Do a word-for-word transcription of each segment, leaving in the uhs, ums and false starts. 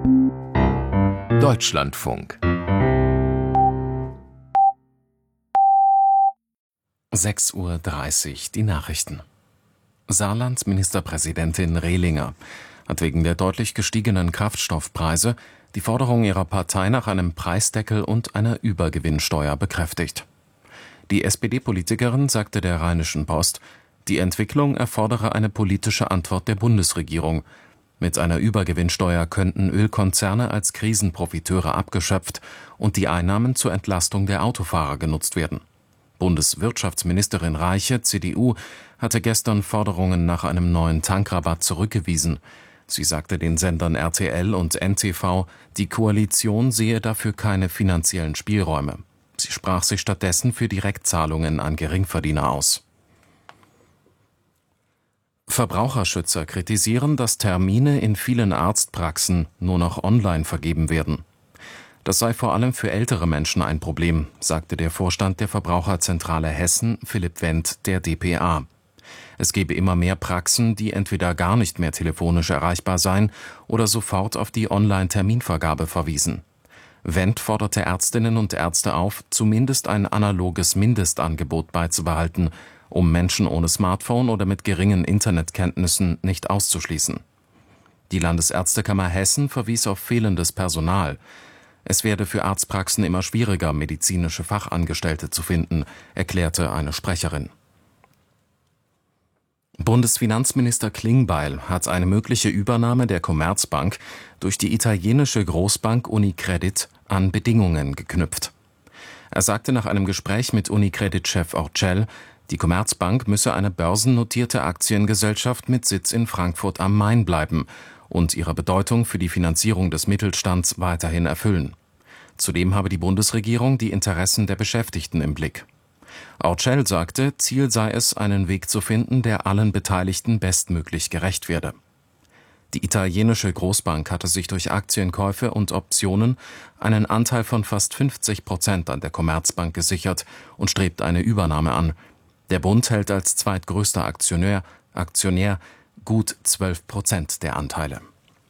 Deutschlandfunk. sechs Uhr dreißig, die Nachrichten. Saarlands Ministerpräsidentin Rehlinger hat wegen der deutlich gestiegenen Kraftstoffpreise die Forderung ihrer Partei nach einem Preisdeckel und einer Übergewinnsteuer bekräftigt. Die S P D-Politikerin sagte der Rheinischen Post, die Entwicklung erfordere eine politische Antwort der Bundesregierung. Mit einer Übergewinnsteuer könnten Ölkonzerne als Krisenprofiteure abgeschöpft und die Einnahmen zur Entlastung der Autofahrer genutzt werden. Bundeswirtschaftsministerin Reiche, C D U, hatte gestern Forderungen nach einem neuen Tankrabatt zurückgewiesen. Sie sagte den Sendern R T L und N T V, die Koalition sehe dafür keine finanziellen Spielräume. Sie sprach sich stattdessen für Direktzahlungen an Geringverdiener aus. Verbraucherschützer kritisieren, dass Termine in vielen Arztpraxen nur noch online vergeben werden. Das sei vor allem für ältere Menschen ein Problem, sagte der Vorstand der Verbraucherzentrale Hessen, Philipp Wendt, der d p a. Es gebe immer mehr Praxen, die entweder gar nicht mehr telefonisch erreichbar seien oder sofort auf die Online-Terminvergabe verwiesen. Wendt forderte Ärztinnen und Ärzte auf, zumindest ein analoges Mindestangebot beizubehalten, um Menschen ohne Smartphone oder mit geringen Internetkenntnissen nicht auszuschließen. Die Landesärztekammer Hessen verwies auf fehlendes Personal. Es werde für Arztpraxen immer schwieriger, medizinische Fachangestellte zu finden, erklärte eine Sprecherin. Bundesfinanzminister Klingbeil hat eine mögliche Übernahme der Commerzbank durch die italienische Großbank Unicredit an Bedingungen geknüpft. Er sagte nach einem Gespräch mit Unicredit-Chef Orcel, die Commerzbank müsse eine börsennotierte Aktiengesellschaft mit Sitz in Frankfurt am Main bleiben und ihre Bedeutung für die Finanzierung des Mittelstands weiterhin erfüllen. Zudem habe die Bundesregierung die Interessen der Beschäftigten im Blick. Orcel sagte, Ziel sei es, einen Weg zu finden, der allen Beteiligten bestmöglich gerecht werde. Die italienische Großbank hatte sich durch Aktienkäufe und Optionen einen Anteil von fast fünfzig Prozent an der Commerzbank gesichert und strebt eine Übernahme an. Der Bund hält als zweitgrößter Aktionär, Aktionär gut zwölf Prozent der Anteile.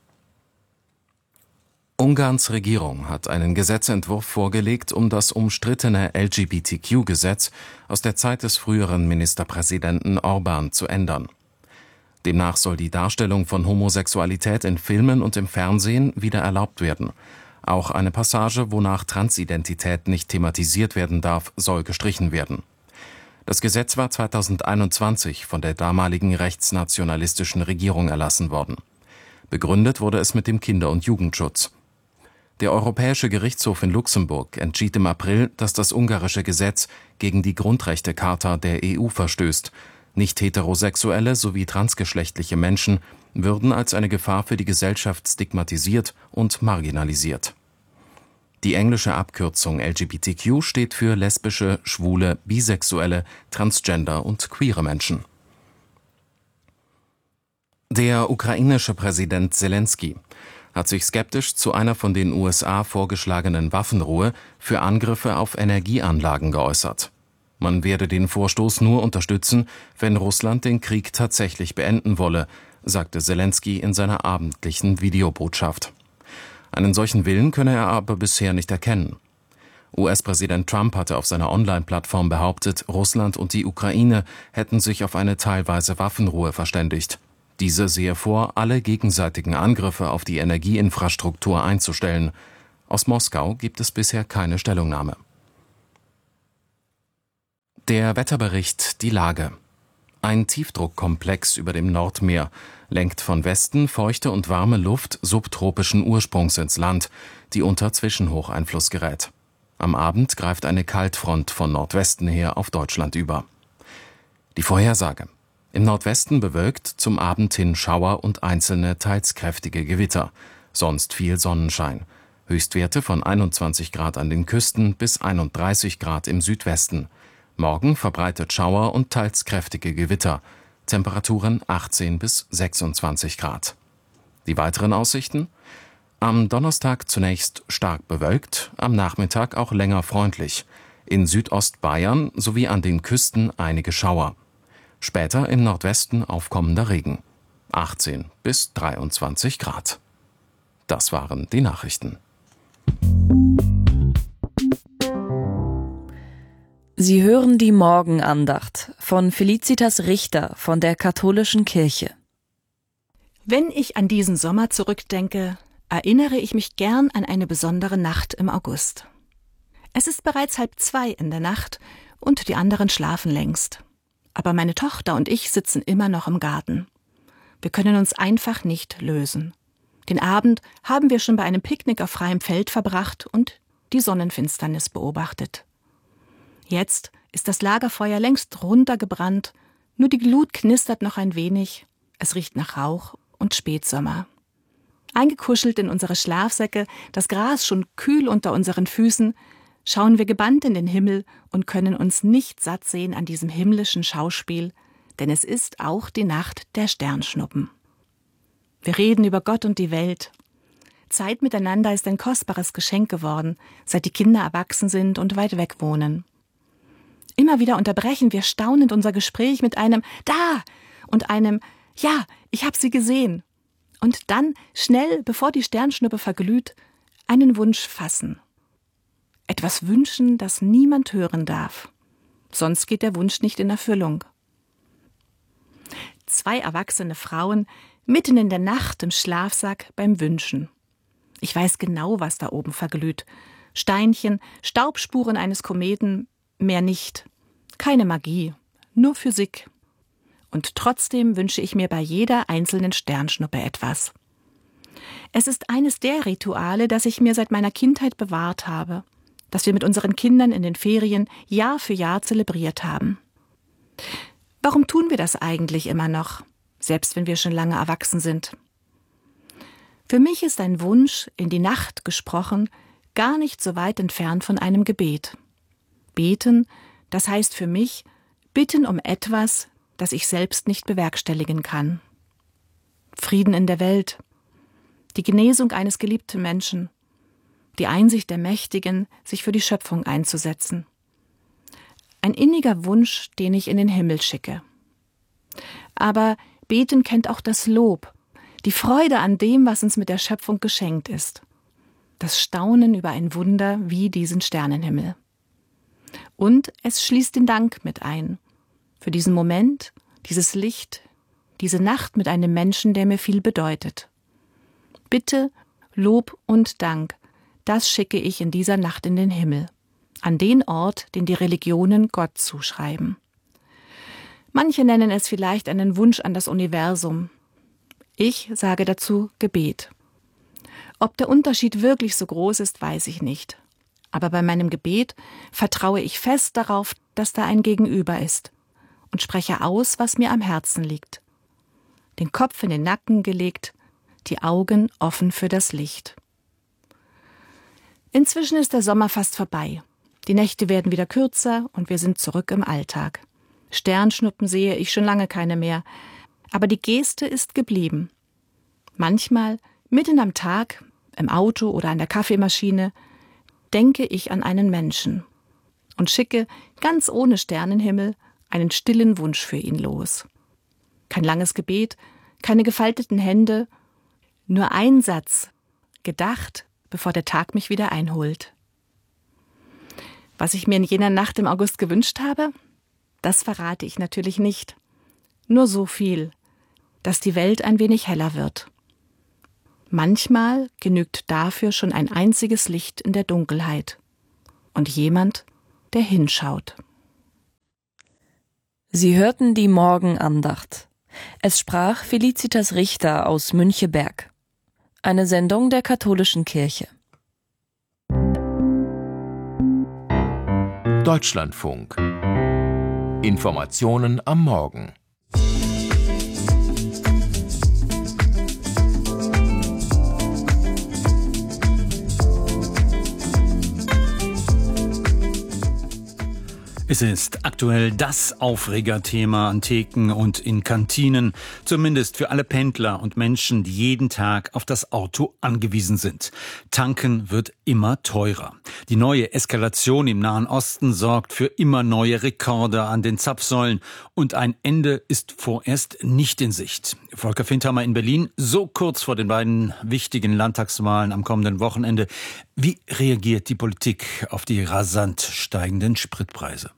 Ungarns Regierung hat einen Gesetzentwurf vorgelegt, um das umstrittene L G B T Q-Gesetz aus der Zeit des früheren Ministerpräsidenten Orbán zu ändern. Demnach soll die Darstellung von Homosexualität in Filmen und im Fernsehen wieder erlaubt werden. Auch eine Passage, wonach Transidentität nicht thematisiert werden darf, soll gestrichen werden. Das Gesetz war zweitausendeinundzwanzig von der damaligen rechtsnationalistischen Regierung erlassen worden. Begründet wurde es mit dem Kinder- und Jugendschutz. Der Europäische Gerichtshof in Luxemburg entschied im April, dass das ungarische Gesetz gegen die Grundrechtecharta der E U verstößt. Nicht-heterosexuelle sowie transgeschlechtliche Menschen würden als eine Gefahr für die Gesellschaft stigmatisiert und marginalisiert. Die englische Abkürzung L G B T Q steht für lesbische, schwule, bisexuelle, transgender und queere Menschen. Der ukrainische Präsident Selenskyj hat sich skeptisch zu einer von den U S A vorgeschlagenen Waffenruhe für Angriffe auf Energieanlagen geäußert. Man werde den Vorstoß nur unterstützen, wenn Russland den Krieg tatsächlich beenden wolle, sagte Selenskyj in seiner abendlichen Videobotschaft. Einen solchen Willen könne er aber bisher nicht erkennen. U S-Präsident Trump hatte auf seiner Online-Plattform behauptet, Russland und die Ukraine hätten sich auf eine teilweise Waffenruhe verständigt. Diese sehe vor, alle gegenseitigen Angriffe auf die Energieinfrastruktur einzustellen. Aus Moskau gibt es bisher keine Stellungnahme. Der Wetterbericht, die Lage. Ein Tiefdruckkomplex über dem Nordmeer lenkt von Westen feuchte und warme Luft subtropischen Ursprungs ins Land, die unter Zwischenhocheinfluss gerät. Am Abend greift eine Kaltfront von Nordwesten her auf Deutschland über. Die Vorhersage. Im Nordwesten bewölkt, zum Abend hin Schauer und einzelne teils kräftige Gewitter. Sonst viel Sonnenschein. Höchstwerte von einundzwanzig Grad an den Küsten bis einunddreißig Grad im Südwesten. Morgen verbreitet Schauer und teils kräftige Gewitter. Temperaturen achtzehn bis sechsundzwanzig Grad. Die weiteren Aussichten? Am Donnerstag zunächst stark bewölkt, am Nachmittag auch länger freundlich. In Südostbayern sowie an den Küsten einige Schauer. Später im Nordwesten aufkommender Regen. achtzehn bis dreiundzwanzig Grad. Das waren die Nachrichten. Sie hören die Morgenandacht von Felicitas Richter von der Katholischen Kirche. Wenn ich an diesen Sommer zurückdenke, erinnere ich mich gern an eine besondere Nacht im August. Es ist bereits halb zwei in der Nacht und die anderen schlafen längst. Aber meine Tochter und ich sitzen immer noch im Garten. Wir können uns einfach nicht lösen. Den Abend haben wir schon bei einem Picknick auf freiem Feld verbracht und die Sonnenfinsternis beobachtet. Jetzt ist das Lagerfeuer längst runtergebrannt, nur die Glut knistert noch ein wenig, es riecht nach Rauch und Spätsommer. Eingekuschelt in unsere Schlafsäcke, das Gras schon kühl unter unseren Füßen, schauen wir gebannt in den Himmel und können uns nicht satt sehen an diesem himmlischen Schauspiel, denn es ist auch die Nacht der Sternschnuppen. Wir reden über Gott und die Welt. Zeit miteinander ist ein kostbares Geschenk geworden, seit die Kinder erwachsen sind und weit weg wohnen. Immer wieder unterbrechen wir staunend unser Gespräch mit einem »Da!« und einem »Ja, ich hab sie gesehen!« und dann, schnell, bevor die Sternschnuppe verglüht, einen Wunsch fassen. Etwas wünschen, das niemand hören darf. Sonst geht der Wunsch nicht in Erfüllung. Zwei erwachsene Frauen, mitten in der Nacht im Schlafsack beim Wünschen. Ich weiß genau, was da oben verglüht. Steinchen, Staubspuren eines Kometen, mehr nicht. Keine Magie, nur Physik. Und trotzdem wünsche ich mir bei jeder einzelnen Sternschnuppe etwas. Es ist eines der Rituale, das ich mir seit meiner Kindheit bewahrt habe, das wir mit unseren Kindern in den Ferien Jahr für Jahr zelebriert haben. Warum tun wir das eigentlich immer noch, selbst wenn wir schon lange erwachsen sind? Für mich ist ein Wunsch, in die Nacht gesprochen, gar nicht so weit entfernt von einem Gebet. Beten, das heißt für mich, bitten um etwas, das ich selbst nicht bewerkstelligen kann. Frieden in der Welt, die Genesung eines geliebten Menschen, die Einsicht der Mächtigen, sich für die Schöpfung einzusetzen. Ein inniger Wunsch, den ich in den Himmel schicke. Aber Beten kennt auch das Lob, die Freude an dem, was uns mit der Schöpfung geschenkt ist. Das Staunen über ein Wunder wie diesen Sternenhimmel. Und es schließt den Dank mit ein. Für diesen Moment, dieses Licht, diese Nacht mit einem Menschen, der mir viel bedeutet. Bitte, Lob und Dank, das schicke ich in dieser Nacht in den Himmel. An den Ort, den die Religionen Gott zuschreiben. Manche nennen es vielleicht einen Wunsch an das Universum. Ich sage dazu Gebet. Ob der Unterschied wirklich so groß ist, weiß ich nicht. Aber bei meinem Gebet vertraue ich fest darauf, dass da ein Gegenüber ist und spreche aus, was mir am Herzen liegt. Den Kopf in den Nacken gelegt, die Augen offen für das Licht. Inzwischen ist der Sommer fast vorbei. Die Nächte werden wieder kürzer und wir sind zurück im Alltag. Sternschnuppen sehe ich schon lange keine mehr, aber die Geste ist geblieben. Manchmal, mitten am Tag, im Auto oder an der Kaffeemaschine, denke ich an einen Menschen und schicke, ganz ohne Sternenhimmel, einen stillen Wunsch für ihn los. Kein langes Gebet, keine gefalteten Hände, nur ein Satz, gedacht, bevor der Tag mich wieder einholt. Was ich mir in jener Nacht im August gewünscht habe, das verrate ich natürlich nicht. Nur so viel, dass die Welt ein wenig heller wird. Manchmal genügt dafür schon ein einziges Licht in der Dunkelheit und jemand, der hinschaut. Sie hörten die Morgenandacht. Es sprach Felicitas Richter aus Müncheberg. Eine Sendung der Katholischen Kirche. Deutschlandfunk. Informationen am Morgen. Es ist aktuell das Aufregerthema an Theken und in Kantinen, zumindest für alle Pendler und Menschen, die jeden Tag auf das Auto angewiesen sind. Tanken wird immer teurer. Die neue Eskalation im Nahen Osten sorgt für immer neue Rekorde an den Zapfsäulen und ein Ende ist vorerst nicht in Sicht. Volker Findhammer in Berlin, so kurz vor den beiden wichtigen Landtagswahlen am kommenden Wochenende. Wie reagiert die Politik auf die rasant steigenden Spritpreise?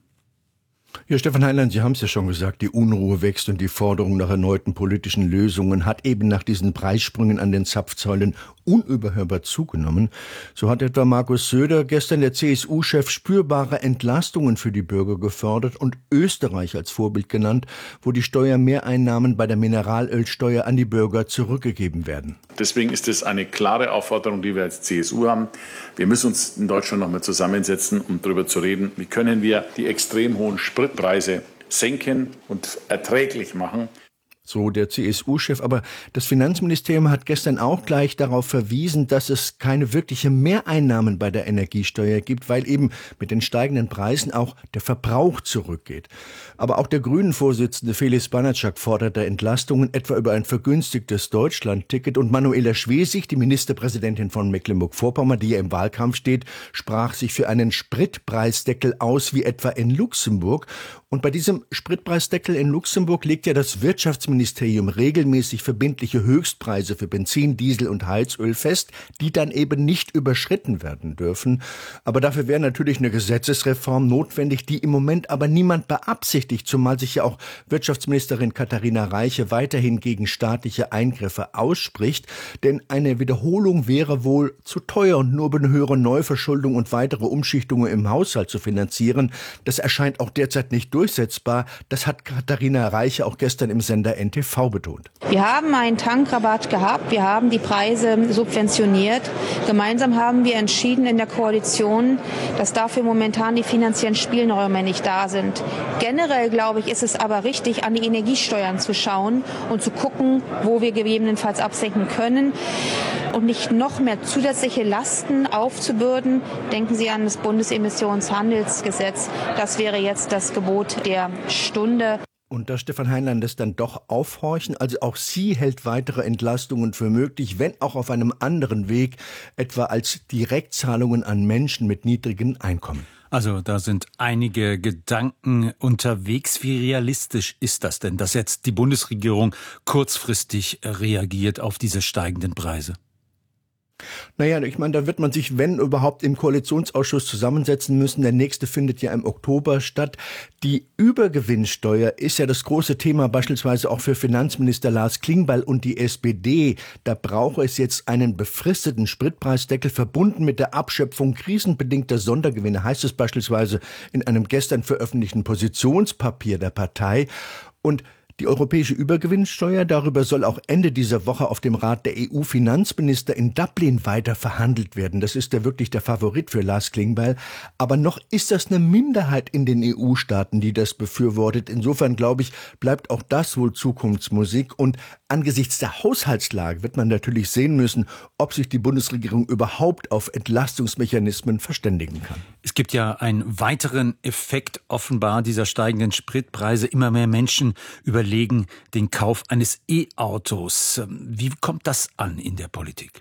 Ja, Stefan Heinlein, Sie haben es ja schon gesagt, die Unruhe wächst und die Forderung nach erneuten politischen Lösungen hat eben nach diesen Preissprüngen an den Zapfsäulen unüberhörbar zugenommen. So hat etwa Markus Söder gestern, der C S U-Chef, spürbare Entlastungen für die Bürger gefordert und Österreich als Vorbild genannt, wo die Steuermehreinnahmen bei der Mineralölsteuer an die Bürger zurückgegeben werden. Deswegen ist es eine klare Aufforderung, die wir als C S U haben. Wir müssen uns in Deutschland noch mal zusammensetzen, um darüber zu reden, wie können wir die extrem hohen Spritpreise senken und erträglich machen. So der C S U-Chef, aber das Finanzministerium hat gestern auch gleich darauf verwiesen, dass es keine wirkliche Mehreinnahmen bei der Energiesteuer gibt, weil eben mit den steigenden Preisen auch der Verbrauch zurückgeht. Aber auch der Grünen-Vorsitzende Felix Banatschak forderte Entlastungen, etwa über ein vergünstigtes Deutschland-Ticket. Und Manuela Schwesig, die Ministerpräsidentin von Mecklenburg-Vorpommern, die ja im Wahlkampf steht, sprach sich für einen Spritpreisdeckel aus, wie etwa in Luxemburg. Und bei diesem Spritpreisdeckel in Luxemburg legt ja das Wirtschaftsministerium regelmäßig verbindliche Höchstpreise für Benzin, Diesel und Heizöl fest, die dann eben nicht überschritten werden dürfen. Aber dafür wäre natürlich eine Gesetzesreform notwendig, die im Moment aber niemand beabsichtigt, zumal sich ja auch Wirtschaftsministerin Katharina Reiche weiterhin gegen staatliche Eingriffe ausspricht. Denn eine Wiederholung wäre wohl zu teuer und nur über eine höhere Neuverschuldung und weitere Umschichtungen im Haushalt zu finanzieren. Das erscheint auch derzeit nicht durchsetzbar. Durchsetzbar. Das hat Katharina Reiche auch gestern im Sender N T V betont. Wir haben einen Tankrabatt gehabt, wir haben die Preise subventioniert. Gemeinsam haben wir entschieden in der Koalition, dass dafür momentan die finanziellen Spielräume nicht da sind. Generell, glaube ich, ist es aber richtig, an die Energiesteuern zu schauen und zu gucken, wo wir gegebenenfalls absenken können und nicht noch mehr zusätzliche Lasten aufzubürden. Denken Sie an das Bundesemissionshandelsgesetz. Das wäre jetzt das Gebot der Stunde. Und da Stefan Heinlein das dann doch aufhorchen, also auch sie hält weitere Entlastungen für möglich, wenn auch auf einem anderen Weg, etwa als Direktzahlungen an Menschen mit niedrigen Einkommen. Also da sind einige Gedanken unterwegs. Wie realistisch ist das denn, dass jetzt die Bundesregierung kurzfristig reagiert auf diese steigenden Preise? Naja, ich meine, da wird man sich, wenn überhaupt, im Koalitionsausschuss zusammensetzen müssen. Der nächste findet ja im Oktober statt. Die Übergewinnsteuer ist ja das große Thema beispielsweise auch für Finanzminister Lars Klingbeil und die S P D. Da brauche es jetzt einen befristeten Spritpreisdeckel verbunden mit der Abschöpfung krisenbedingter Sondergewinne, heißt es beispielsweise in einem gestern veröffentlichten Positionspapier der Partei. Und die europäische Übergewinnsteuer, darüber soll auch Ende dieser Woche auf dem Rat der E U-Finanzminister in Dublin weiter verhandelt werden. Das ist ja wirklich der Favorit für Lars Klingbeil. Aber noch ist das eine Minderheit in den E U-Staaten, die das befürwortet. Insofern, glaube ich, bleibt auch das wohl Zukunftsmusik. Und angesichts der Haushaltslage wird man natürlich sehen müssen, ob sich die Bundesregierung überhaupt auf Entlastungsmechanismen verständigen kann. Es gibt ja einen weiteren Effekt offenbar dieser steigenden Spritpreise. Immer mehr Menschen überlegen den Kauf eines E-Autos. Wie kommt das an in der Politik?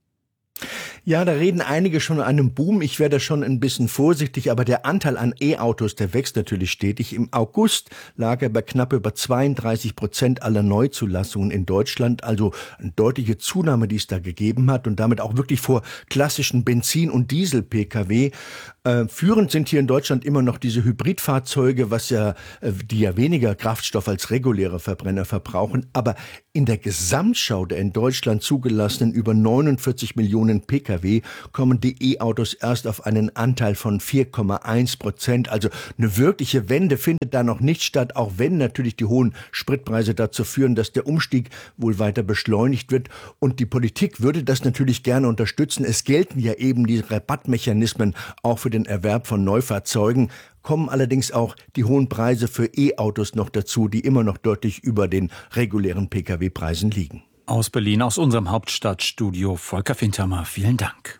Ja, da reden einige schon an einem Boom. Ich werde schon ein bisschen vorsichtig, aber der Anteil an E-Autos, der wächst natürlich stetig. Im August lag er bei knapp über zweiunddreißig Prozent aller Neuzulassungen in Deutschland. Also eine deutliche Zunahme, die es da gegeben hat und damit auch wirklich vor klassischen Benzin- und Diesel-P K W. Äh, führend sind hier in Deutschland immer noch diese Hybridfahrzeuge, was ja, äh, die ja weniger Kraftstoff als reguläre Verbrenner verbrauchen. Aber in der Gesamtschau der in Deutschland zugelassenen über neunundvierzig Millionen P K W kommen die E-Autos erst auf einen Anteil von vier Komma eins Prozent. Also eine wirkliche Wende findet da noch nicht statt, auch wenn natürlich die hohen Spritpreise dazu führen, dass der Umstieg wohl weiter beschleunigt wird. Und die Politik würde das natürlich gerne unterstützen. Es gelten ja eben die Rabattmechanismen auch für den Erwerb von Neufahrzeugen. Kommen allerdings auch die hohen Preise für E-Autos noch dazu, die immer noch deutlich über den regulären P K W-Preisen liegen. Aus Berlin, aus unserem Hauptstadtstudio, Volker Findhammer, vielen Dank.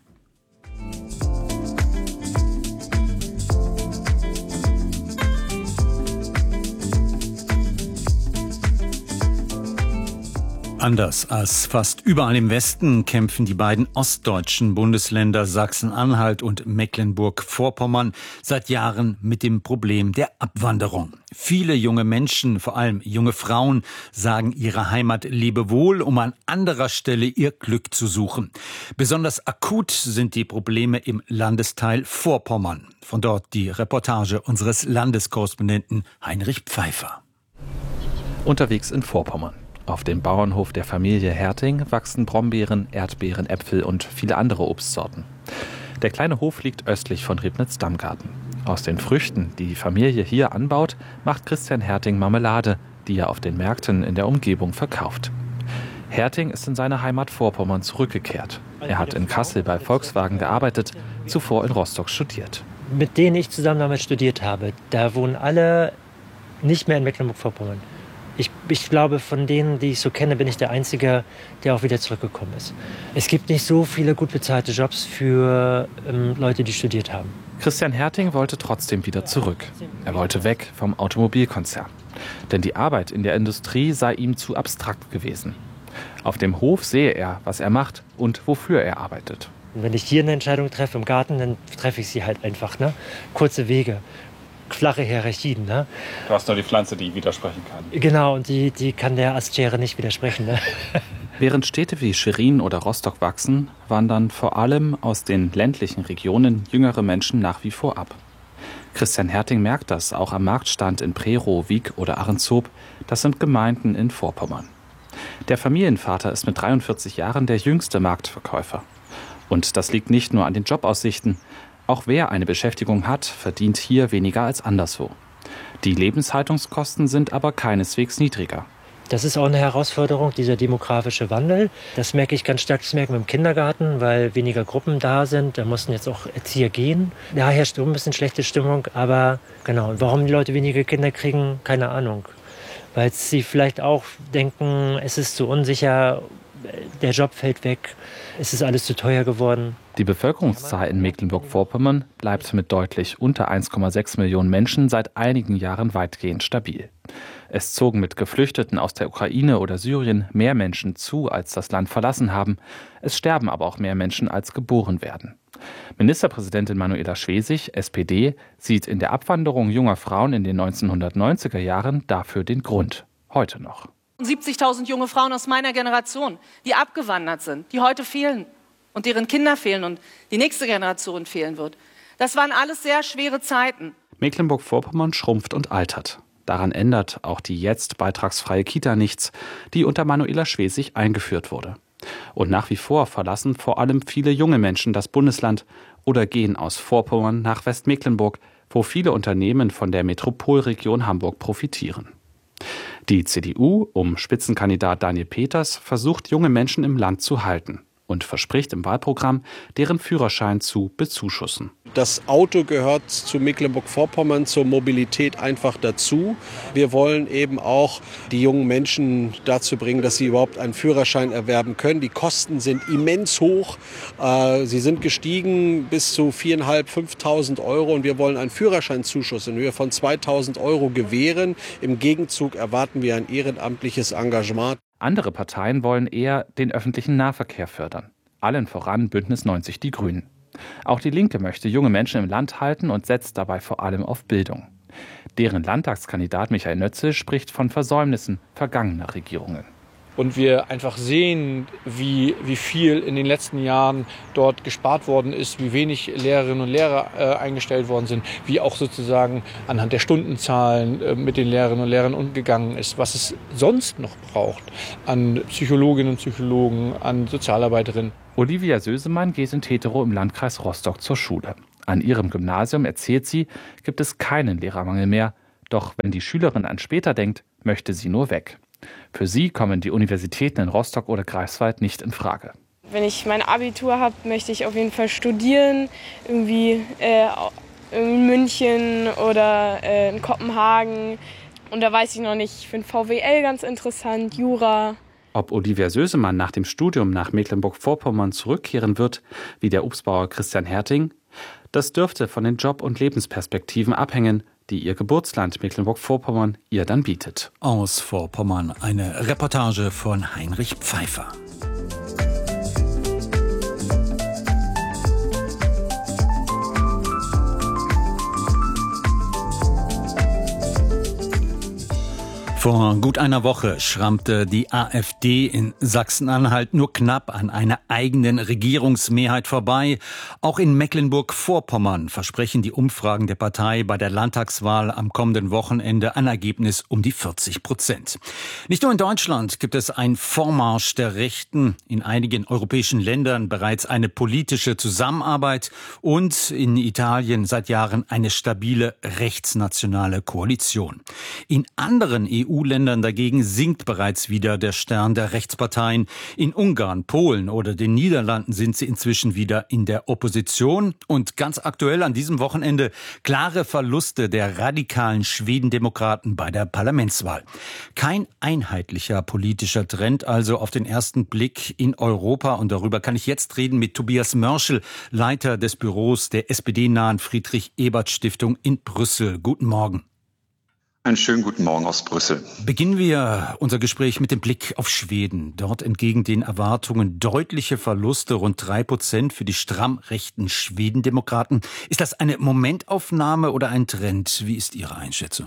Anders als fast überall im Westen kämpfen die beiden ostdeutschen Bundesländer Sachsen-Anhalt und Mecklenburg-Vorpommern seit Jahren mit dem Problem der Abwanderung. Viele junge Menschen, vor allem junge Frauen, sagen ihrer Heimat Lebewohl, um an anderer Stelle ihr Glück zu suchen. Besonders akut sind die Probleme im Landesteil Vorpommern. Von dort die Reportage unseres Landeskorrespondenten Heinrich Pfeiffer. Unterwegs in Vorpommern. Auf dem Bauernhof der Familie Herting wachsen Brombeeren, Erdbeeren, Äpfel und viele andere Obstsorten. Der kleine Hof liegt östlich von Ribnitz-Damgarten. Aus den Früchten, die die Familie hier anbaut, macht Christian Herting Marmelade, die er auf den Märkten in der Umgebung verkauft. Herting ist in seine Heimat Vorpommern zurückgekehrt. Er hat in Kassel bei Volkswagen gearbeitet, zuvor in Rostock studiert. Mit denen ich zusammen damals studiert habe, da wohnen alle nicht mehr in Mecklenburg-Vorpommern. Ich, ich glaube, von denen, die ich so kenne, bin ich der Einzige, der auch wieder zurückgekommen ist. Es gibt nicht so viele gut bezahlte Jobs für ähm, Leute, die studiert haben. Christian Herting wollte trotzdem wieder zurück. Er wollte weg vom Automobilkonzern. Denn die Arbeit in der Industrie sei ihm zu abstrakt gewesen. Auf dem Hof sehe er, was er macht und wofür er arbeitet. Und wenn ich hier eine Entscheidung treffe im Garten, dann treffe ich sie halt einfach. Ne? Kurze Wege. Flache Hierarchien. Ne? Du hast nur die Pflanze, die widersprechen kann. Genau, und die, die kann der Astschere nicht widersprechen. Ne? Während Städte wie Schwerin oder Rostock wachsen, wandern vor allem aus den ländlichen Regionen jüngere Menschen nach wie vor ab. Christian Herting merkt das auch am Marktstand in Prerow, Wiek oder Ahrenshoop. Das sind Gemeinden in Vorpommern. Der Familienvater ist mit dreiundvierzig Jahren der jüngste Marktverkäufer. Und das liegt nicht nur an den Jobaussichten. Auch wer eine Beschäftigung hat, verdient hier weniger als anderswo. Die Lebenshaltungskosten sind aber keineswegs niedriger. Das ist auch eine Herausforderung, dieser demografische Wandel. Das merke ich ganz stark, das merken wir im Kindergarten, weil weniger Gruppen da sind. Da mussten jetzt auch Erzieher gehen. Da herrscht ein bisschen schlechte Stimmung. Aber genau, warum die Leute weniger Kinder kriegen, keine Ahnung. Weil sie vielleicht auch denken, es ist zu unsicher, der Job fällt weg, es ist alles zu teuer geworden. Die Bevölkerungszahl in Mecklenburg-Vorpommern bleibt mit deutlich unter eins Komma sechs Millionen Menschen seit einigen Jahren weitgehend stabil. Es zogen mit Geflüchteten aus der Ukraine oder Syrien mehr Menschen zu, als das Land verlassen haben. Es sterben aber auch mehr Menschen, als geboren werden. Ministerpräsidentin Manuela Schwesig, S P D, sieht in der Abwanderung junger Frauen in den neunzehnhundertneunziger Jahren dafür den Grund. Heute noch. siebzigtausend junge Frauen aus meiner Generation, die abgewandert sind, die heute fehlen und deren Kinder fehlen und die nächste Generation fehlen wird. Das waren alles sehr schwere Zeiten. Mecklenburg-Vorpommern schrumpft und altert. Daran ändert auch die jetzt beitragsfreie Kita nichts, die unter Manuela Schwesig eingeführt wurde. Und nach wie vor verlassen vor allem viele junge Menschen das Bundesland oder gehen aus Vorpommern nach Westmecklenburg, wo viele Unternehmen von der Metropolregion Hamburg profitieren. Die C D U um Spitzenkandidat Daniel Peters versucht, junge Menschen im Land zu halten und verspricht im Wahlprogramm, deren Führerschein zu bezuschussen. Das Auto gehört zu Mecklenburg-Vorpommern zur Mobilität einfach dazu. Wir wollen eben auch die jungen Menschen dazu bringen, dass sie überhaupt einen Führerschein erwerben können. Die Kosten sind immens hoch. Sie sind gestiegen bis zu viertausendfünfhundert, fünftausend Euro und wir wollen einen Führerscheinzuschuss in Höhe von zweitausend Euro gewähren. Im Gegenzug erwarten wir ein ehrenamtliches Engagement. Andere Parteien wollen eher den öffentlichen Nahverkehr fördern. Allen voran Bündnis neunzig Die Grünen. Auch die Linke möchte junge Menschen im Land halten und setzt dabei vor allem auf Bildung. Deren Landtagskandidat Michael Nötzel spricht von Versäumnissen vergangener Regierungen. Und wir einfach sehen, wie, wie viel in den letzten Jahren dort gespart worden ist, wie wenig Lehrerinnen und Lehrer äh, eingestellt worden sind, wie auch sozusagen anhand der Stundenzahlen äh, mit den Lehrerinnen und Lehrern umgegangen ist, was es sonst noch braucht an Psychologinnen und Psychologen, an Sozialarbeiterinnen. Olivia Sösemann geht in Teterow im Landkreis Rostock zur Schule. An ihrem Gymnasium, erzählt sie, gibt es keinen Lehrermangel mehr. Doch wenn die Schülerin an später denkt, möchte sie nur weg. Für sie kommen die Universitäten in Rostock oder Greifswald nicht in Frage. Wenn ich mein Abitur habe, möchte ich auf jeden Fall studieren, irgendwie äh, in München oder äh, in Kopenhagen. Und da weiß ich noch nicht, ich finde V W L ganz interessant, Jura. Ob Olivia Sösemann nach dem Studium nach Mecklenburg-Vorpommern zurückkehren wird, wie der Obstbauer Christian Herting, das dürfte von den Job- und Lebensperspektiven abhängen, die ihr Geburtsland Mecklenburg-Vorpommern ihr dann bietet. Aus Vorpommern eine Reportage von Heinrich Pfeiffer. Vor gut einer Woche schrammte die AfD in Sachsen-Anhalt nur knapp an einer eigenen Regierungsmehrheit vorbei. Auch in Mecklenburg-Vorpommern versprechen die Umfragen der Partei bei der Landtagswahl am kommenden Wochenende ein Ergebnis um die vierzig Prozent. Nicht nur in Deutschland gibt es einen Vormarsch der Rechten, in einigen europäischen Ländern bereits eine politische Zusammenarbeit und in Italien seit Jahren eine stabile rechtsnationale Koalition. In anderen E U-Ländern dagegen sinkt bereits wieder der Stern der Rechtsparteien. In Ungarn, Polen oder den Niederlanden sind sie inzwischen wieder in der Opposition. Und ganz aktuell an diesem Wochenende klare Verluste der radikalen Schwedendemokraten bei der Parlamentswahl. Kein einheitlicher politischer Trend also auf den ersten Blick in Europa. Und darüber kann ich jetzt reden mit Tobias Mörschel, Leiter des Büros der S P D-nahen Friedrich-Ebert-Stiftung in Brüssel. Guten Morgen. Einen schönen guten Morgen aus Brüssel. Beginnen wir unser Gespräch mit dem Blick auf Schweden. Dort entgegen den Erwartungen deutliche Verluste, rund drei Prozent für die stramm rechten Schwedendemokraten. Ist das eine Momentaufnahme oder ein Trend? Wie ist Ihre Einschätzung?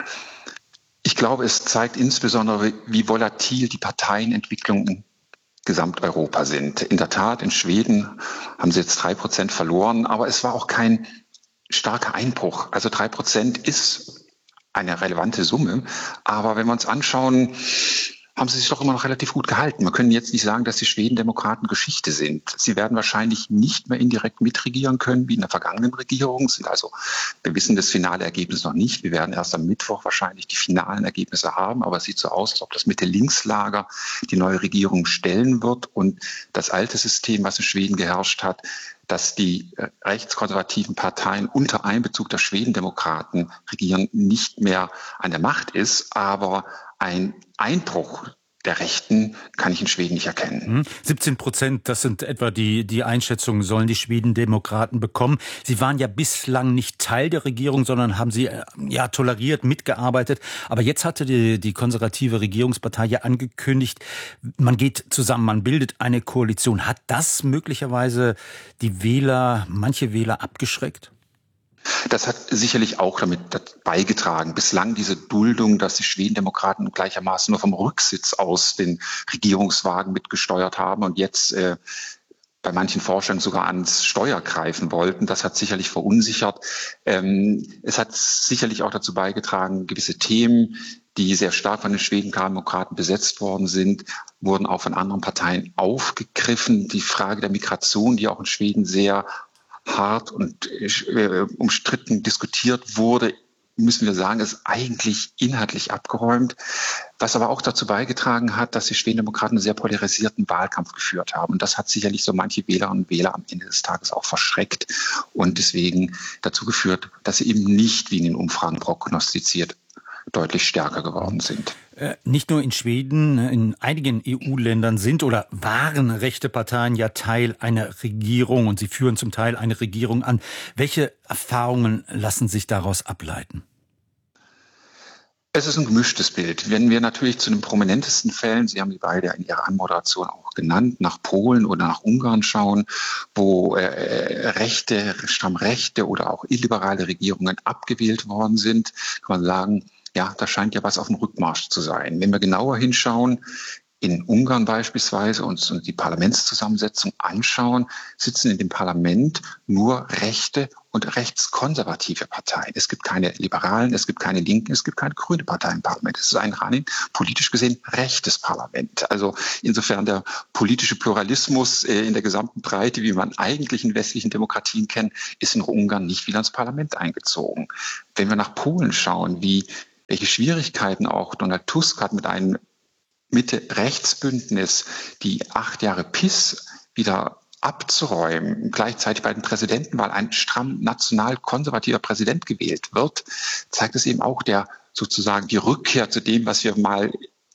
Ich glaube, es zeigt insbesondere, wie volatil die Parteienentwicklungen in Gesamteuropa sind. In der Tat, in Schweden haben sie jetzt drei Prozent verloren, aber es war auch kein starker Einbruch. Also drei Prozent ist eine relevante Summe. Aber wenn wir uns anschauen, haben sie sich doch immer noch relativ gut gehalten. Wir können jetzt nicht sagen, dass die Schwedendemokraten Geschichte sind. Sie werden wahrscheinlich nicht mehr indirekt mitregieren können wie in der vergangenen Regierung. Sind also, wir wissen das finale Ergebnis noch nicht. Wir werden erst am Mittwoch wahrscheinlich die finalen Ergebnisse haben. Aber es sieht so aus, als ob das Mitte-Links-Lager die neue Regierung stellen wird. Und das alte System, was in Schweden geherrscht hat, dass die rechtskonservativen Parteien unter Einbezug der Schwedendemokraten regieren, nicht mehr an der Macht ist. Aber ein Einbruch der Rechten kann ich in Schweden nicht erkennen. siebzehn Prozent, das sind etwa die, die Einschätzungen, sollen die Schwedendemokraten bekommen. Sie waren ja bislang nicht Teil der Regierung, sondern haben sie ja toleriert, mitgearbeitet. Aber jetzt hatte die, die konservative Regierungspartei ja angekündigt, man geht zusammen, man bildet eine Koalition. Hat das möglicherweise die Wähler, manche Wähler abgeschreckt? Das hat sicherlich auch damit beigetragen. Bislang diese Duldung, dass die Schwedendemokraten gleichermaßen nur vom Rücksitz aus den Regierungswagen mitgesteuert haben und jetzt äh, bei manchen Forschern sogar ans Steuer greifen wollten. Das hat sicherlich verunsichert. Ähm, es hat sicherlich auch dazu beigetragen, gewisse Themen, die sehr stark von den Schwedendemokraten besetzt worden sind, wurden auch von anderen Parteien aufgegriffen. Die Frage der Migration, die auch in Schweden sehr hart und äh, umstritten diskutiert wurde, müssen wir sagen, ist eigentlich inhaltlich abgeräumt. Was aber auch dazu beigetragen hat, dass die Schwedendemokraten einen sehr polarisierten Wahlkampf geführt haben. Und das hat sicherlich so manche Wählerinnen und Wähler am Ende des Tages auch verschreckt und deswegen dazu geführt, dass sie eben nicht, wie in den Umfragen prognostiziert, deutlich stärker geworden sind. Nicht nur in Schweden, in einigen E U-Ländern sind oder waren rechte Parteien ja Teil einer Regierung und sie führen zum Teil eine Regierung an. Welche Erfahrungen lassen sich daraus ableiten? Es ist ein gemischtes Bild. Wenn wir natürlich zu den prominentesten Fällen, Sie haben die beide in Ihrer Anmoderation auch genannt, nach Polen oder nach Ungarn schauen, wo äh, rechte, stramm rechte oder auch illiberale Regierungen abgewählt worden sind, kann man sagen, ja, da scheint ja was auf dem Rückmarsch zu sein. Wenn wir genauer hinschauen, in Ungarn beispielsweise uns die Parlamentszusammensetzung anschauen, sitzen in dem Parlament nur rechte und rechtskonservative Parteien. Es gibt keine Liberalen, es gibt keine Linken, es gibt keine grüne Partei im Parlament. Es ist ein rein politisch gesehen rechtes Parlament. Also insofern der politische Pluralismus in der gesamten Breite, wie man eigentlich in westlichen Demokratien kennt, ist in Ungarn nicht wieder ins Parlament eingezogen. Wenn wir nach Polen schauen, wie welche Schwierigkeiten auch Donald Tusk hat mit einem Mitte-Rechtsbündnis, die acht Jahre PiS wieder abzuräumen, gleichzeitig bei den Präsidentenwahlen ein stramm national-konservativer Präsident gewählt wird, zeigt es eben auch der sozusagen die Rückkehr zu dem, was wir mal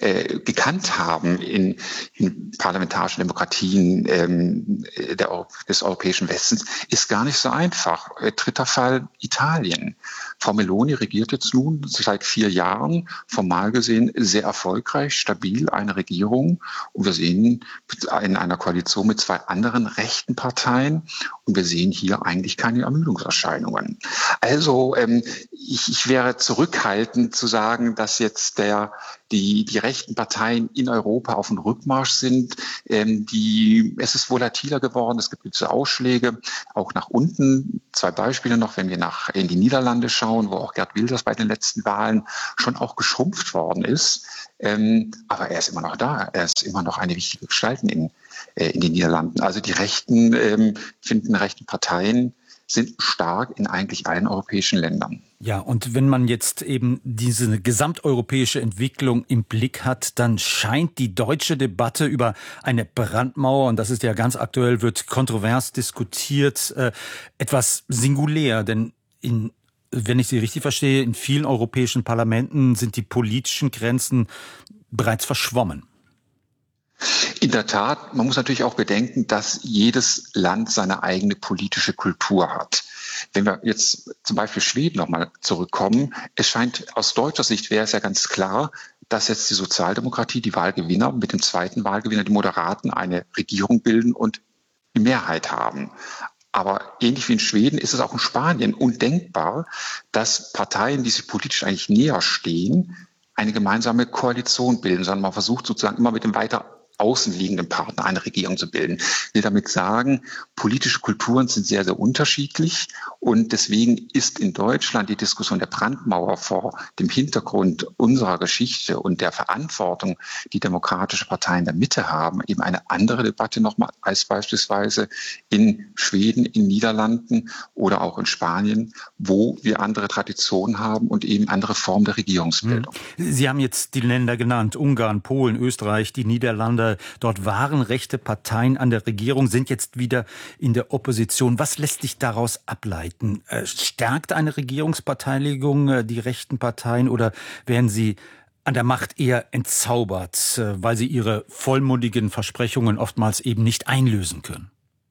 äh, gekannt haben in, in parlamentarischen Demokratien ähm, der, des europäischen Westens, ist gar nicht so einfach. Dritter Fall Italien. Frau Meloni regiert jetzt nun seit vier Jahren, formal gesehen sehr erfolgreich, stabil eine Regierung. Und wir sehen in einer Koalition mit zwei anderen rechten Parteien. Und wir sehen hier eigentlich keine Ermüdungserscheinungen. Also ähm, ich, ich wäre zurückhaltend zu sagen, dass jetzt der, die, die rechten Parteien in Europa auf dem Rückmarsch sind. Ähm, die, es ist volatiler geworden, es gibt gewisse Ausschläge, auch nach unten. Zwei Beispiele noch, wenn wir nach in die Niederlande schauen, wo auch Geert Wilders bei den letzten Wahlen schon auch geschrumpft worden ist. Ähm, aber er ist immer noch da. Er ist immer noch eine wichtige Gestalt in, äh, in den Niederlanden. Also die rechten, ähm, finden rechten Parteien sind stark in eigentlich allen europäischen Ländern. Ja, und wenn man jetzt eben diese gesamteuropäische Entwicklung im Blick hat, dann scheint die deutsche Debatte über eine Brandmauer, und das ist ja ganz aktuell, wird kontrovers diskutiert, äh, etwas singulär. Denn in, wenn ich Sie richtig verstehe, in vielen europäischen Parlamenten sind die politischen Grenzen bereits verschwommen. In der Tat, man muss natürlich auch bedenken, dass jedes Land seine eigene politische Kultur hat. Wenn wir jetzt zum Beispiel Schweden nochmal zurückkommen, es scheint aus deutscher Sicht wäre es ja ganz klar, dass jetzt die Sozialdemokratie, die Wahlgewinner, mit dem zweiten Wahlgewinner, die Moderaten, eine Regierung bilden und die Mehrheit haben. Aber ähnlich wie in Schweden ist es auch in Spanien undenkbar, dass Parteien, die sich politisch eigentlich näher stehen, eine gemeinsame Koalition bilden, sondern man versucht sozusagen immer mit dem weiter außenliegenden Partner eine Regierung zu bilden. Ich will damit sagen, politische Kulturen sind sehr, sehr unterschiedlich und deswegen ist in Deutschland die Diskussion der Brandmauer vor dem Hintergrund unserer Geschichte und der Verantwortung, die demokratische Parteien in der Mitte haben, eben eine andere Debatte nochmal als beispielsweise in Schweden, in Niederlanden oder auch in Spanien, wo wir andere Traditionen haben und eben andere Formen der Regierungsbildung. Sie haben jetzt die Länder genannt, Ungarn, Polen, Österreich, die Niederlande. Dort waren rechte Parteien an der Regierung, sind jetzt wieder in der Opposition. Was lässt sich daraus ableiten? Stärkt eine Regierungsbeteiligung die rechten Parteien oder werden sie an der Macht eher entzaubert, weil sie ihre vollmundigen Versprechungen oftmals eben nicht einlösen können?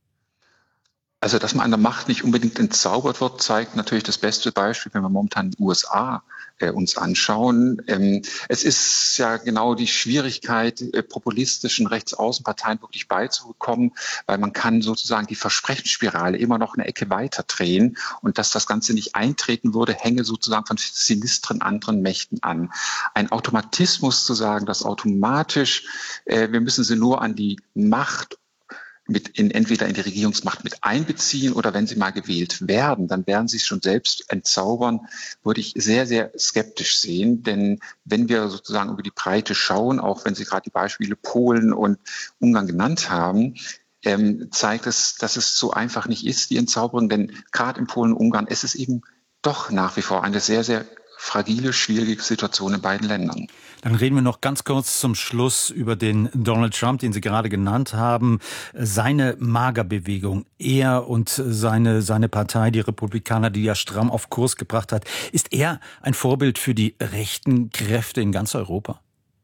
Also, dass man an der Macht nicht unbedingt entzaubert wird, zeigt natürlich das beste Beispiel, wenn wir momentan die U S A äh, uns anschauen. Ähm, es ist ja genau die Schwierigkeit, äh, populistischen Rechtsaußenparteien wirklich beizubekommen, weil man kann sozusagen die Versprechensspirale immer noch eine Ecke weiter drehen und dass das Ganze nicht eintreten würde, hänge sozusagen von sinistren anderen Mächten an. Ein Automatismus zu sagen, dass automatisch, äh, wir müssen sie nur an die Macht mit in, entweder in die Regierungsmacht mit einbeziehen oder wenn sie mal gewählt werden, dann werden sie es schon selbst entzaubern, würde ich sehr, sehr skeptisch sehen. Denn wenn wir sozusagen über die Breite schauen, auch wenn Sie gerade die Beispiele Polen und Ungarn genannt haben, ähm, zeigt es, dass es so einfach nicht ist, die Entzauberung. Denn gerade in Polen und Ungarn ist es eben doch nach wie vor eine sehr, sehr fragile, schwierige Situation in beiden Ländern. Dann reden wir noch ganz kurz zum Schluss über den Donald Trump, den Sie gerade genannt haben. Seine Magerbewegung, er und seine, seine Partei, die Republikaner, die er stramm auf Kurs gebracht hat. Ist er ein Vorbild für die rechten Kräfte in ganz Europa?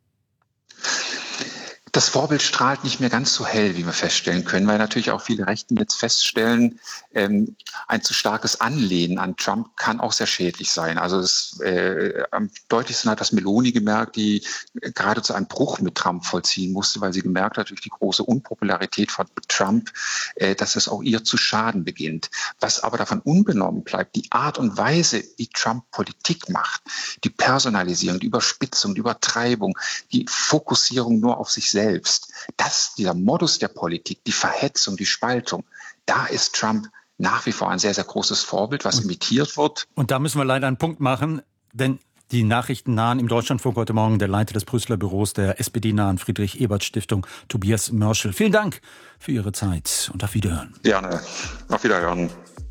Das Vorbild strahlt nicht mehr ganz so hell, wie wir feststellen können, weil natürlich auch viele Rechten jetzt feststellen, ähm, ein zu starkes Anlehnen an Trump kann auch sehr schädlich sein. Also es, äh, am deutlichsten hat das Meloni gemerkt, die geradezu einen Bruch mit Trump vollziehen musste, weil sie gemerkt hat, durch die große Unpopularität von Trump, äh, dass es auch ihr zu schaden beginnt. Was aber davon unbenommen bleibt, die Art und Weise, wie Trump Politik macht, die Personalisierung, die Überspitzung, die Übertreibung, die Fokussierung nur auf sich selbst, Selbst. Das, dieser Modus der Politik, die Verhetzung, die Spaltung, da ist Trump nach wie vor ein sehr, sehr großes Vorbild, was imitiert wird. Und da müssen wir leider einen Punkt machen, denn die Nachrichten nahen im Deutschlandfunk heute Morgen der Leiter des Brüsseler Büros der S P D-nahen Friedrich-Ebert-Stiftung, Tobias Mörschel. Vielen Dank für Ihre Zeit und auf Wiederhören. Gerne. Auf Wiederhören.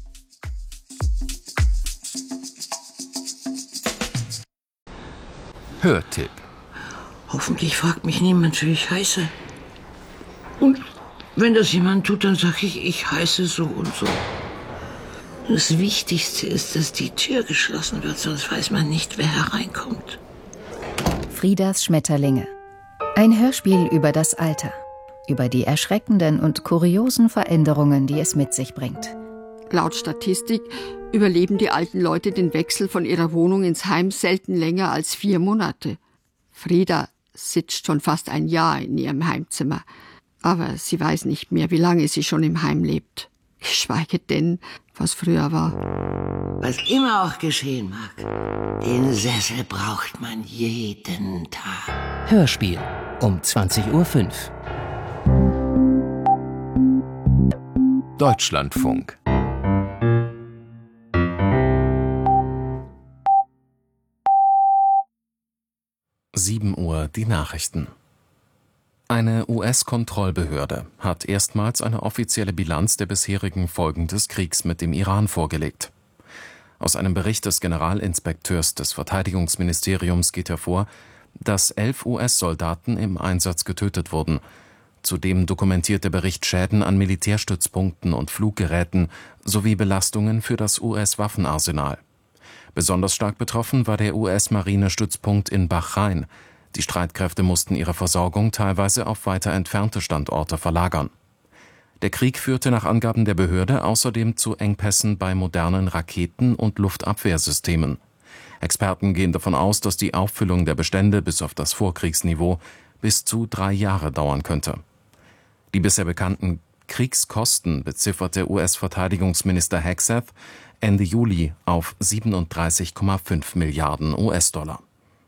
Hörtipp. Hoffentlich fragt mich niemand, wie ich heiße. Und wenn das jemand tut, dann sage ich, ich heiße so und so. Das Wichtigste ist, dass die Tür geschlossen wird, sonst weiß man nicht, wer hereinkommt. Friedas Schmetterlinge. Ein Hörspiel über das Alter, über die erschreckenden und kuriosen Veränderungen, die es mit sich bringt. Laut Statistik überleben die alten Leute den Wechsel von ihrer Wohnung ins Heim selten länger als vier Monate. Frieda sitzt schon fast ein Jahr in ihrem Heimzimmer, aber sie weiß nicht mehr, wie lange sie schon im Heim lebt. Geschweige denn, was früher war. Was immer auch geschehen mag, den Sessel braucht man jeden Tag. Hörspiel um zwanzig Uhr fünf. Deutschlandfunk. sieben Uhr die Nachrichten. Eine U S-Kontrollbehörde hat erstmals eine offizielle Bilanz der bisherigen Folgen des Kriegs mit dem Iran vorgelegt. Aus einem Bericht des Generalinspekteurs des Verteidigungsministeriums geht hervor, dass elf U S-Soldaten im Einsatz getötet wurden. Zudem dokumentiert der Bericht Schäden an Militärstützpunkten und Fluggeräten sowie Belastungen für das U S-Waffenarsenal. Besonders stark betroffen war der U S-Marinestützpunkt in Bahrain. Die Streitkräfte mussten ihre Versorgung teilweise auf weiter entfernte Standorte verlagern. Der Krieg führte nach Angaben der Behörde außerdem zu Engpässen bei modernen Raketen- und Luftabwehrsystemen. Experten gehen davon aus, dass die Auffüllung der Bestände bis auf das Vorkriegsniveau bis zu drei Jahre dauern könnte. Die bisher bekannten Kriegskosten beziffert der U S-Verteidigungsminister Hegseth Ende Juli auf siebenunddreißig Komma fünf Milliarden U S-Dollar.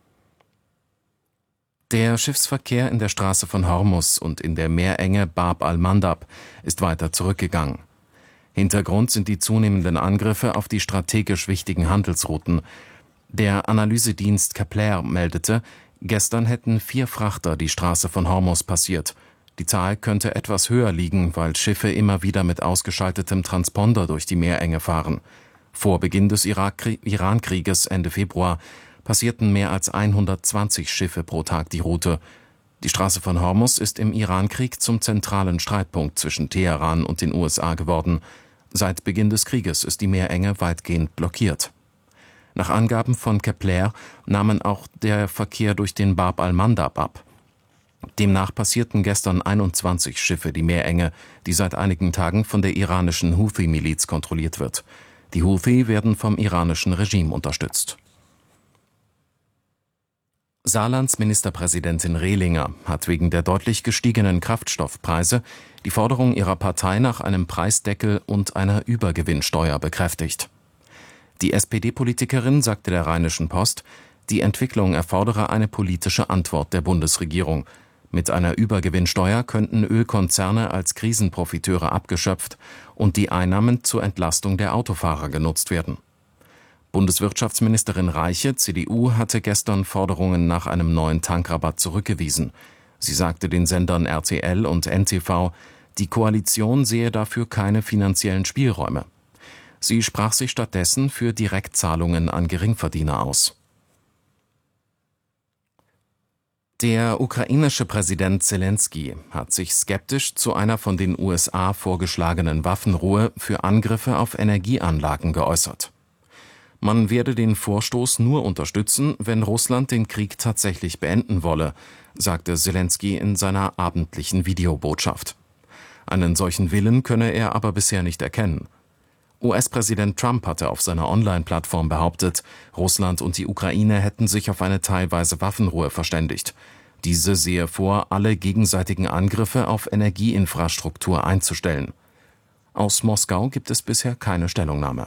Der Schiffsverkehr in der Straße von Hormuz und in der Meerenge Bab al-Mandab ist weiter zurückgegangen. Hintergrund sind die zunehmenden Angriffe auf die strategisch wichtigen Handelsrouten. Der Analysedienst Kepler meldete, gestern hätten vier Frachter die Straße von Hormuz passiert. Die Zahl könnte etwas höher liegen, weil Schiffe immer wieder mit ausgeschaltetem Transponder durch die Meerenge fahren. Vor Beginn des Iran-Krieges Ende Februar passierten mehr als hundertzwanzig Schiffe pro Tag die Route. Die Straße von Hormuz ist im Iran-Krieg zum zentralen Streitpunkt zwischen Teheran und den U S A geworden. Seit Beginn des Krieges ist die Meerenge weitgehend blockiert. Nach Angaben von Kepler nahmen auch der Verkehr durch den Bab al-Mandab ab. Demnach passierten gestern einundzwanzig Schiffe die Meerenge, die seit einigen Tagen von der iranischen Houthi-Miliz kontrolliert wird. Die Houthi werden vom iranischen Regime unterstützt. Saarlands Ministerpräsidentin Rehlinger hat wegen der deutlich gestiegenen Kraftstoffpreise die Forderung ihrer Partei nach einem Preisdeckel und einer Übergewinnsteuer bekräftigt. Die S P D-Politikerin sagte der Rheinischen Post, die Entwicklung erfordere eine politische Antwort der Bundesregierung. Mit einer Übergewinnsteuer könnten Ölkonzerne als Krisenprofiteure abgeschöpft und die Einnahmen zur Entlastung der Autofahrer genutzt werden. Bundeswirtschaftsministerin Reiche, C D U, hatte gestern Forderungen nach einem neuen Tankrabatt zurückgewiesen. Sie sagte den Sendern R T L und N T V, die Koalition sehe dafür keine finanziellen Spielräume. Sie sprach sich stattdessen für Direktzahlungen an Geringverdiener aus. Der ukrainische Präsident Selenskyj hat sich skeptisch zu einer von den U S A vorgeschlagenen Waffenruhe für Angriffe auf Energieanlagen geäußert. Man werde den Vorstoß nur unterstützen, wenn Russland den Krieg tatsächlich beenden wolle, sagte Selenskyj in seiner abendlichen Videobotschaft. Einen solchen Willen könne er aber bisher nicht erkennen. U S-Präsident Trump hatte auf seiner Online-Plattform behauptet, Russland und die Ukraine hätten sich auf eine teilweise Waffenruhe verständigt. Diese sehe vor, alle gegenseitigen Angriffe auf Energieinfrastruktur einzustellen. Aus Moskau gibt es bisher keine Stellungnahme.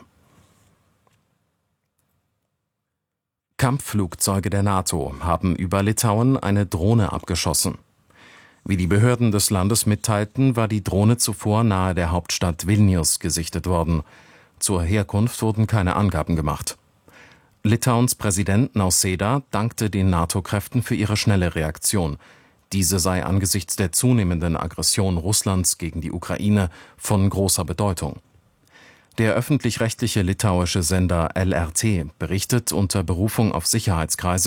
Kampfflugzeuge der NATO haben über Litauen eine Drohne abgeschossen. Wie die Behörden des Landes mitteilten, war die Drohne zuvor nahe der Hauptstadt Vilnius gesichtet worden. Zur Herkunft wurden keine Angaben gemacht. Litauens Präsident Nausėda dankte den NATO-Kräften für ihre schnelle Reaktion. Diese sei angesichts der zunehmenden Aggression Russlands gegen die Ukraine von großer Bedeutung. Der öffentlich-rechtliche litauische Sender L R T berichtet unter Berufung auf Sicherheitskreise,